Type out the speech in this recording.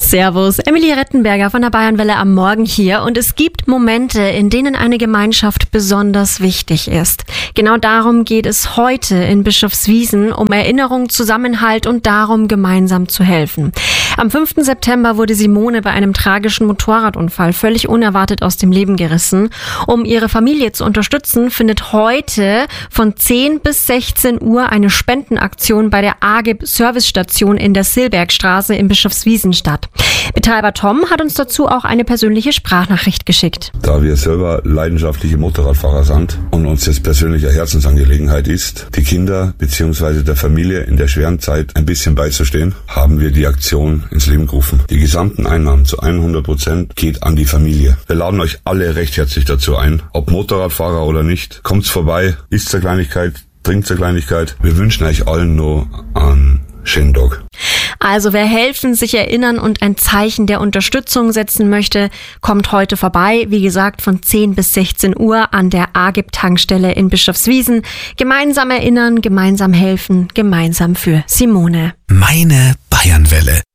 Servus, Emilie Rettenberger von der Bayernwelle am Morgen hier, und es gibt Momente, in denen eine Gemeinschaft besonders wichtig ist. Genau darum geht es heute in Bischofswiesen, um Erinnerung, Zusammenhalt und darum, gemeinsam zu helfen. Am 5. September wurde Simone bei einem tragischen Motorradunfall völlig unerwartet aus dem Leben gerissen. Um ihre Familie zu unterstützen, findet heute von 10 bis 16 Uhr eine Spendenaktion bei der AGIP Servicestation in der Silbergstraße in Bischofswiesen statt. Betreiber Tom hat uns dazu auch eine persönliche Sprachnachricht geschickt. Da wir selber leidenschaftliche Motorradfahrer sind und uns das persönliche Herzensangelegenheit ist, die Kinder bzw. der Familie in der schweren Zeit ein bisschen beizustehen, haben wir die Aktion ins Leben gerufen. Die gesamten Einnahmen zu 100% geht an die Familie. Wir laden euch alle recht herzlich dazu ein, ob Motorradfahrer oder nicht. Kommt's vorbei, isst zur Kleinigkeit, trinkt zur Kleinigkeit. Wir wünschen euch allen nur einen schönen Tag. Also wer helfen, sich erinnern und ein Zeichen der Unterstützung setzen möchte, kommt heute vorbei. Wie gesagt, von 10 bis 16 Uhr an der AGIP-Tankstelle in Bischofswiesen. Gemeinsam erinnern, gemeinsam helfen, gemeinsam für Simone. Meine Bayernwelle.